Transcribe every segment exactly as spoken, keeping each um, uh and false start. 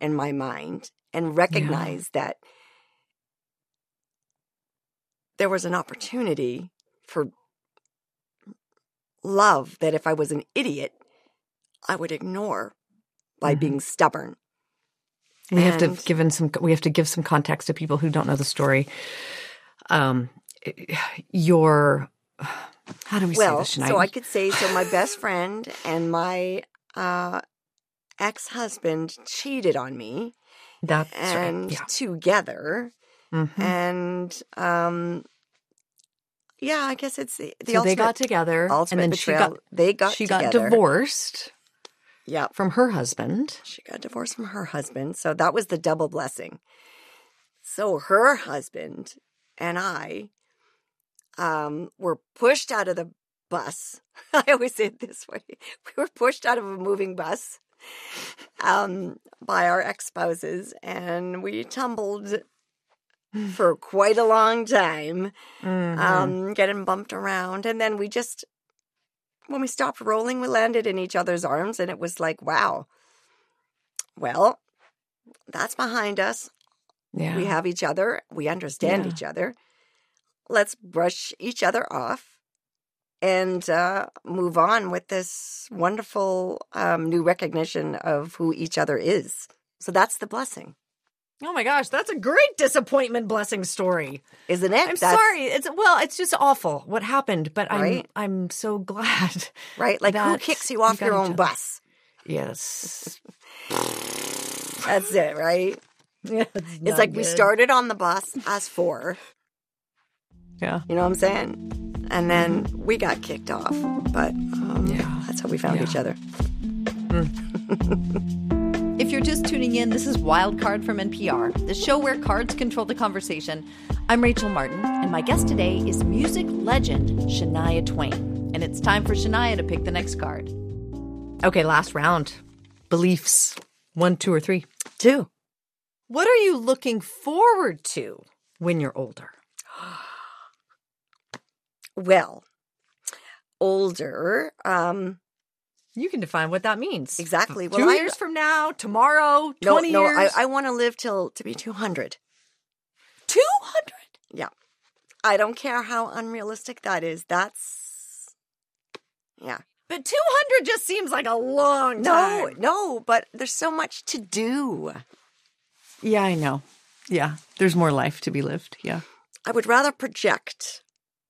in my mind and recognize yeah. that there was an opportunity for love that if I was an idiot, I would ignore by mm-hmm. being stubborn. We and, have to give in some. We have to give some context to people who don't know the story. Um, your how do we well, say this, Shania? So I could say so. My best friend and my uh, ex-husband cheated on me. That's and right. Yeah. together, mm-hmm. and um, yeah, I guess it's the, the so ultimate. They got together, and then betrayal. she got. They got. She together. got divorced. Yeah, from her husband. She got divorced from her husband, so that was the double blessing. So her husband and I um, were pushed out of the bus. I always say it this way: we were pushed out of a moving bus. Um, by our ex-spouses, and we tumbled for quite a long time, mm-hmm. um, getting bumped around. And then we just, when we stopped rolling, we landed in each other's arms, and it was like, wow, well, that's behind us. Yeah. We have each other. We understand yeah. each other. Let's brush each other off and uh, move on with this wonderful um, new recognition of who each other is. So that's the blessing. Oh my gosh, that's a great disappointment blessing story, isn't it? I'm that's, sorry. It's well, it's just awful what happened, but right? I'm I'm so glad. Right? Like who kicks you off your own bus? Yes. That's it, right? Yeah, it's it's like good. We started on the bus as four. Yeah. You know what I'm saying? And then we got kicked off, but um, yeah. that's how we found yeah. each other. Mm. If you're just tuning in, this is Wildcard from N P R, the show where cards control the conversation. I'm Rachel Martin, and my guest today is music legend Shania Twain. And it's time for Shania to pick the next card. Okay, last round. Beliefs. One, two, or three? Two. What are you looking forward to when you're older? Well, older. Um, you can define what that means. Exactly. Well, Two I, years from now, tomorrow, no, twenty no, years. No, I, I want to live till to be two hundred. two hundred? Yeah. I don't care how unrealistic that is. That's, yeah. But two hundred just seems like a long time. No, no, but there's so much to do. Yeah, I know. Yeah, there's more life to be lived. Yeah. I would rather project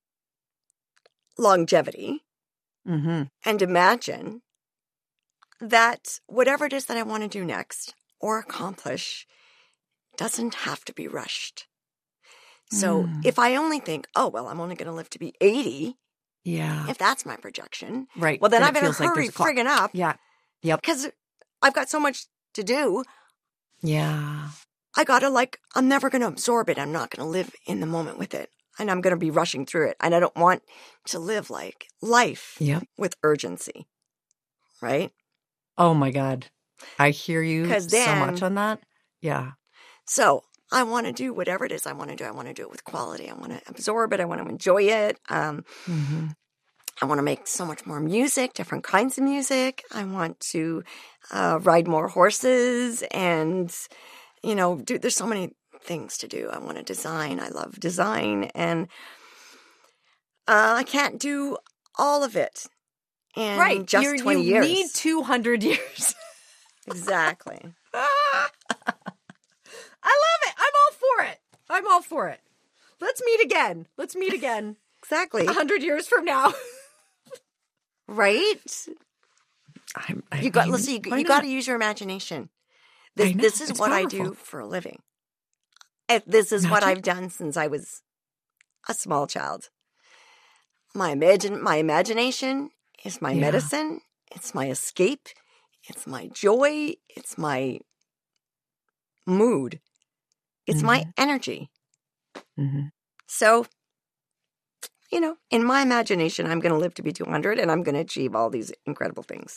longevity mm-hmm. and imagine that whatever it is that I want to do next or accomplish doesn't have to be rushed. So mm. if I only think, oh, well, I'm only going to live to be eighty, yeah, if that's my projection, right? Well, then, then I better hurry like friggin' up. Yeah. Yep. Because I've got so much to do. Yeah. I got to like, I'm never going to absorb it. I'm not going to live in the moment with it. And I'm going to be rushing through it. And I don't want to live like life yep. with urgency. Right? Oh, my God. I hear you then, so much on that. Yeah. So I want to do whatever it is I want to do. I want to do it with quality. I want to absorb it. I want to enjoy it. Um, mm-hmm. I want to make so much more music, different kinds of music. I want to uh, ride more horses and, you know, do, there's so many things to do. I want to design. I love design. And uh, I can't do all of it in right. just You're, twenty you years. You need two hundred years. Exactly. I love it. I'm all for it. I'm all for it. Let's meet again. Let's meet again. Exactly. A hundred years from now. Right? I'm, I you got. mean, Listen, you, you got to use your imagination. This, this is it's what powerful. I do for a living. This is Magic? what I've done since I was a small child. My imagine, my imagination is my yeah. medicine. It's my escape. It's my joy. It's my mood. It's mm-hmm. my energy. Mm-hmm. So, you know, in my imagination, I'm going to live to be two hundred and I'm going to achieve all these incredible things.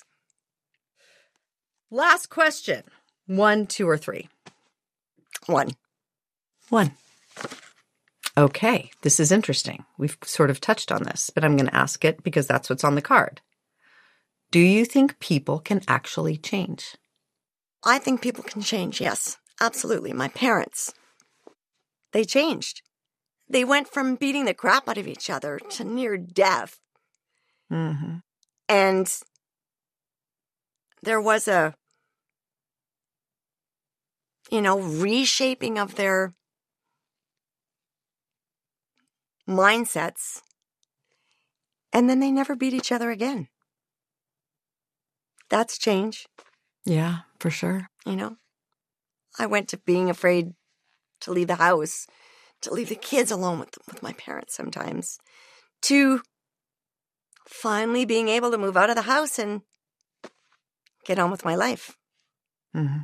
Last question. One, two, or three? One. One. Okay, this is interesting. We've sort of touched on this, but I'm going to ask it because that's what's on the card. Do you think people can actually change? I think people can change. Yes, absolutely. My parents, they changed. They went from beating the crap out of each other to near death. Mm-hmm. And there was a, you know, reshaping of their mindsets. And then they never beat each other again. That's change. Yeah, for sure. You know, I went to being afraid to leave the house, to leave the kids alone with, with my parents sometimes, to finally being able to move out of the house and get on with my life. Mm-hmm.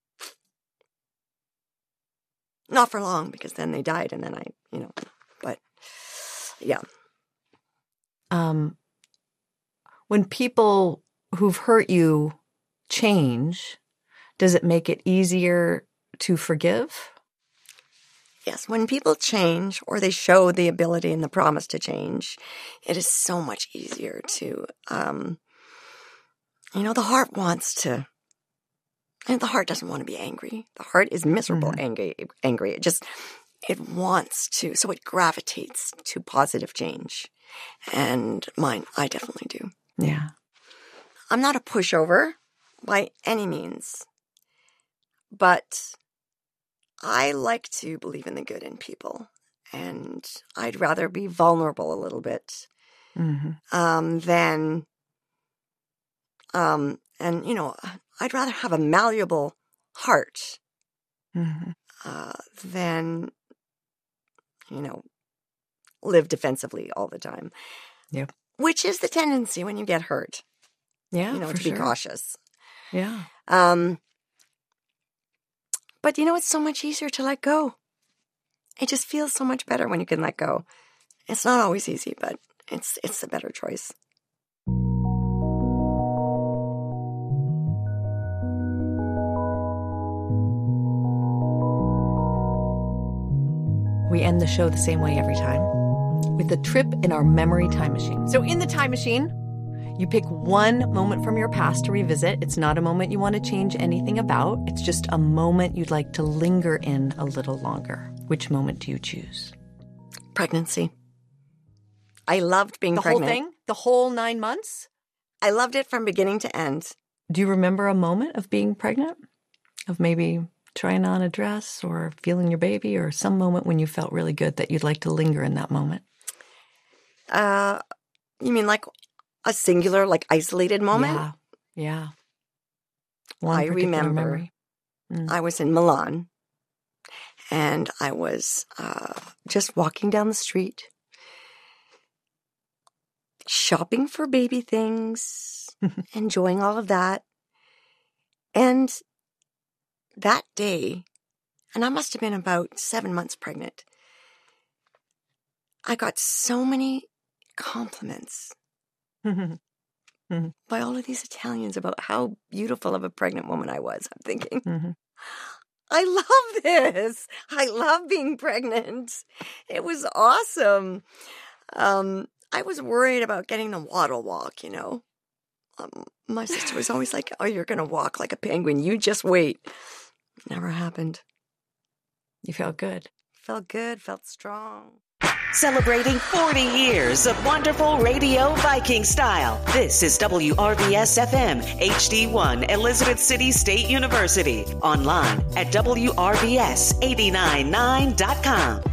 Not for long, because then they died, and then I, you know, but yeah. Um, when people who've hurt you change, does it make it easier to forgive? Yes, when people change or they show the ability and the promise to change, it is so much easier to, um, you know, the heart wants to, and the heart doesn't want to be angry. The heart is miserable, mm-hmm. angry, angry. It just, it wants to, so it gravitates to positive change. And mine, I definitely do. Yeah. I'm not a pushover by any means, but I like to believe in the good in people, and I'd rather be vulnerable a little bit mm-hmm. um, than, um, and you know, I'd rather have a malleable heart mm-hmm. uh, than, you know, live defensively all the time. Yep. Which is the tendency when you get hurt. Yeah, you know, for to sure. be cautious. Yeah. Um. But, you know, it's so much easier to let go. It just feels so much better when you can let go. It's not always easy, but it's it's the better choice. We end the show the same way every time, with a trip in our memory time machine. So in the time machine, you pick one moment from your past to revisit. It's not a moment you want to change anything about. It's just a moment you'd like to linger in a little longer. Which moment do you choose? Pregnancy. I loved being the pregnant. The whole thing? The whole nine months? I loved it from beginning to end. Do you remember a moment of being pregnant? Of maybe trying on a dress or feeling your baby, or some moment when you felt really good that you'd like to linger in that moment? Uh, you mean like a singular, like isolated moment? Yeah, yeah. One I remember mm. I was in Milan, and I was uh, just walking down the street, shopping for baby things, enjoying all of that. And that day, and I must have been about seven months pregnant, I got so many compliments mm-hmm. by all of these Italians about how beautiful of a pregnant woman I was. I'm thinking, mm-hmm. I love this. I love being pregnant. It was awesome. Um, I was worried about getting the waddle walk, you know. Um, my sister was always like, oh, you're going to walk like a penguin. You just wait. Never happened. You felt good. Felt good, felt strong. Celebrating forty years of wonderful radio Viking style. This is W R V S F M H D one Elizabeth City State University. Online at W R V S eight nine nine dot com.